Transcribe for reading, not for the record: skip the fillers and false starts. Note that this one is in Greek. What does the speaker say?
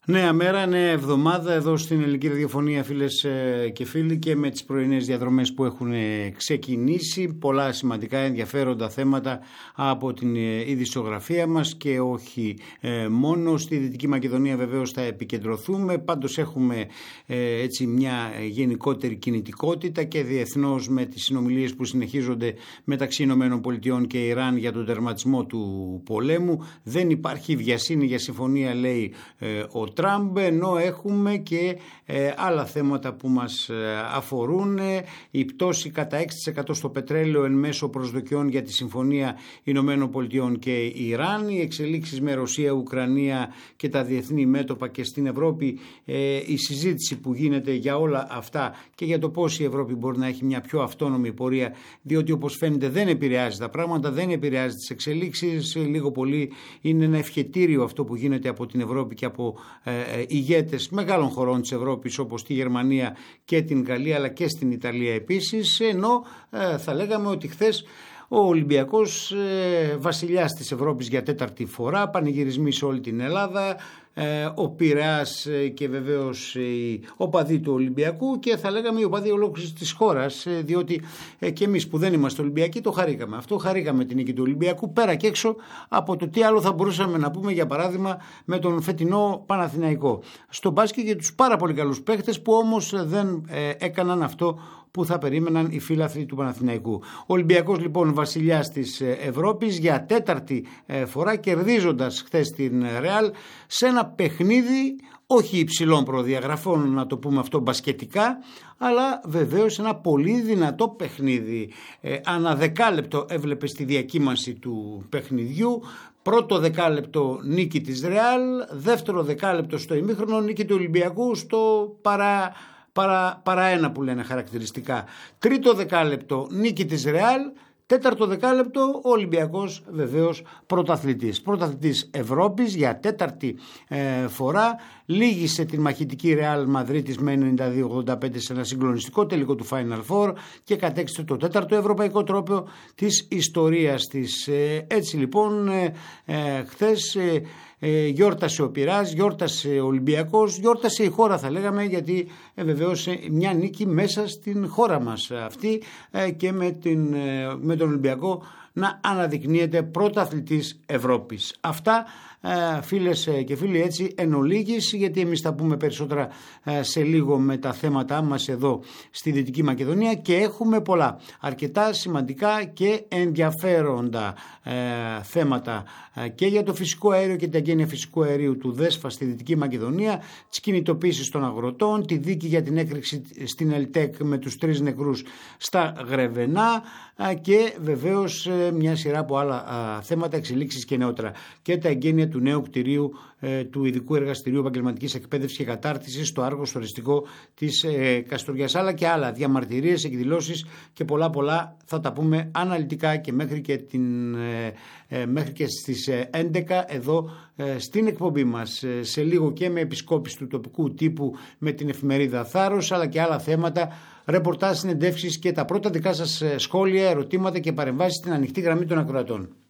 Νέα μέρα, νέα εβδομάδα εδώ στην Ελληνική Ραδιοφωνία, φίλες και φίλοι, και με τις πρωινές διαδρομές που έχουν ξεκινήσει. Πολλά σημαντικά ενδιαφέροντα θέματα από την ειδησιογραφία μας και όχι μόνο. Στη Δυτική Μακεδονία βεβαίως θα επικεντρωθούμε. Πάντως έχουμε έτσι μια γενικότερη κινητικότητα και διεθνώς με τις συνομιλίες που συνεχίζονται μεταξύ ΗΠΑ και Ιράν για τον τερματισμό του πολέμου. Δεν υπάρχει βιασύνη για συμφωνία, λέει ο Τραμπ, ενώ έχουμε και άλλα θέματα που μας αφορούν. Η πτώση κατά 6% στο πετρέλαιο εν μέσω προσδοκιών για τη συμφωνία ΗΠΑ και Ιράν, οι εξελίξεις με Ρωσία, Ουκρανία και τα διεθνή μέτωπα και στην Ευρώπη, η συζήτηση που γίνεται για όλα αυτά και για το πώς η Ευρώπη μπορεί να έχει μια πιο αυτόνομη πορεία, διότι όπως φαίνεται δεν επηρεάζει τα πράγματα, δεν επηρεάζει τις εξελίξεις, λίγο πολύ είναι ένα ευχετήριο αυτό που γίνεται από την Ευρώπη και από ηγέτες μεγάλων χωρών της Ευρώπης όπως τη Γερμανία και την Γαλλία, αλλά και στην Ιταλία επίσης, ενώ θα λέγαμε ότι χθες ο Ολυμπιακός, βασιλιάς της Ευρώπης για τέταρτη φορά, πανηγυρισμοί σε όλη την Ελλάδα, ο Πειραιάς και βεβαίως οι οπαδοί του Ολυμπιακού και θα λέγαμε οι οπαδοί ολόκληρης της χώρας, διότι και εμείς που δεν είμαστε Ολυμπιακοί το χαρήκαμε. Αυτό χαρήκαμε την νίκη του Ολυμπιακού, πέρα και έξω από το τι άλλο θα μπορούσαμε να πούμε, για παράδειγμα με τον φετινό Παναθηναϊκό στο μπάσκετ και τους πάρα πολύ καλούς παίχτες που όμως δεν έκαναν αυτό που θα περίμεναν οι φίλαθλοι του Παναθηναϊκού. Ο Ολυμπιακός λοιπόν βασιλιάς της Ευρώπης για τέταρτη φορά, κερδίζοντας χθες την Ρεάλ σε ένα παιχνίδι όχι υψηλών προδιαγραφών, να το πούμε αυτό μπασκετικά, αλλά βεβαίως ένα πολύ δυνατό παιχνίδι. Ανά δεκάλεπτο έβλεπε στη διακύμανση του παιχνιδιού. Πρώτο δεκάλεπτο νίκη της Ρεάλ, δεύτερο δεκάλεπτο στο ημίχρονο νίκη του Ολυμπιακού στο παρά ένα που λένε χαρακτηριστικά. Τρίτο δεκάλεπτο νίκη της Ρεάλ. Τέταρτο δεκάλεπτο ο Ολυμπιακός βεβαίως πρωταθλητής Ευρώπης για τέταρτη φορά. Λύγησε την μαχητική Ρεάλ Μαδρίτης με 92-85 σε ένα συγκλονιστικό τελικό του Final Four και κατέκτησε το τέταρτο ευρωπαϊκό τρόπαιο της ιστορίας της. Έτσι λοιπόν χθες γιόρτασε ο Πειραιάς, γιόρτασε ο Ολυμπιακός, γιόρτασε η χώρα θα λέγαμε, γιατί βεβαίως μια νίκη μέσα στην χώρα μας αυτή και με τον Ολυμπιακό να αναδεικνύεται πρωταθλητής Ευρώπης. Αυτά φίλες και φίλοι έτσι εν ολίγης, γιατί εμείς θα πούμε περισσότερα σε λίγο με τα θέματα μας εδώ στη Δυτική Μακεδονία και έχουμε πολλά αρκετά σημαντικά και ενδιαφέροντα θέματα και για το φυσικό αέριο και την αγγένεια φυσικού αερίου του ΔΕΣΦΑ στη Δυτική Μακεδονία, τις κινητοποίησεις των αγροτών, τη δίκη για την έκρηξη στην ΕΛΤΕΚ με τους 3 νεκρούς στα Γρεβενά και βεβαίως μια σειρά από άλλα θέματα, εξελίξεις και νεότερα, και τα εγγένεια του νέου κτηρίου του Ειδικού Εργαστηρίου Επαγγελματικής Εκπαίδευσης και Κατάρτισης στο Άργος Τουριστικό της Καστοριάς, αλλά και άλλα, διαμαρτυρίες, εκδηλώσεις και πολλά θα τα πούμε αναλυτικά και μέχρι και στις 11 εδώ στην εκπομπή μας, σε λίγο και με επισκόπηση του τοπικού τύπου με την εφημερίδα Θάρρος, αλλά και άλλα θέματα, ρεπορτάζ, συνεντεύξεις και τα πρώτα δικά σας σχόλια, ερωτήματα και παρεμβάσεις στην ανοιχτή γραμμή των ακροατών.